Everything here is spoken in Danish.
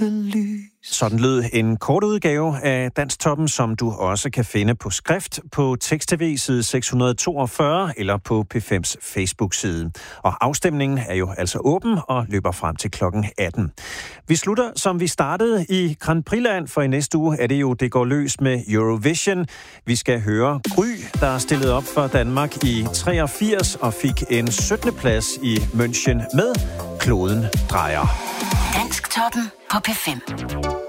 lys. Sådan lød en kort udgave af Dansktoppen, som du også kan finde på skrift på Tekst-TV side 642 eller på P5's Facebook-side. Og afstemningen er jo altså åben og løber frem til klokken 18. Vi slutter, som vi startede i Grand Prix-land, for i næste uge er det jo Det går løs med Eurovision. Vi skal høre Gry, der er stillet op for Danmark i 83 og fik en 17. plads i München med Kloden drejer. Dansktoppen på P5.